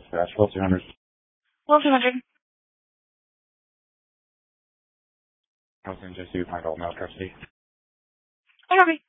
dispatch. 1200. 1200. I was in just do my goal now, custody. I copy.